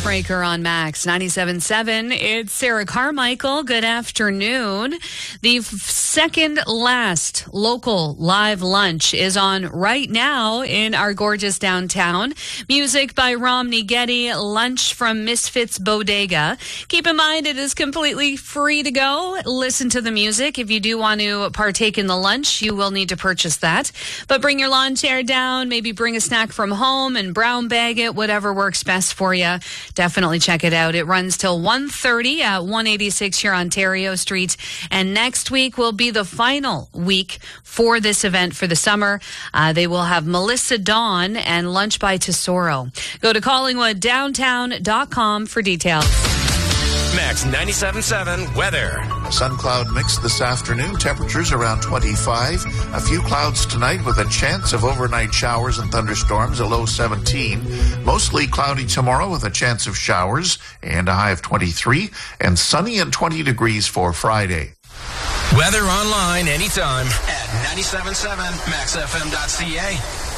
Breaker on Max 97.7. It's Sarah Carmichael. Good afternoon. The second last local live lunch is on right now in our gorgeous downtown. Music by Romney Getty, lunch from Misfits Bodega. Keep in mind it is completely free to go. Listen to the music. If you do want to partake in the lunch, you will need to purchase that. But bring your lawn chair down, maybe bring a snack from home and brown bag it, whatever works best for you. Definitely check it out. It runs till 1:30 at 186 here Ontario Street. And next week will be the final week for this event for the summer. They will have Melissa Dawn and Lunch by Tesoro. Go to collingwooddowntown.com for details. Max 97.7 weather. Sun cloud mix this afternoon. Temperatures around 25. A few clouds tonight with a chance of overnight showers and thunderstorms, a low 17. Mostly cloudy tomorrow with a chance of showers and a high of 23. And sunny and 20 degrees for Friday. Weather online anytime at 97.7maxfm.ca.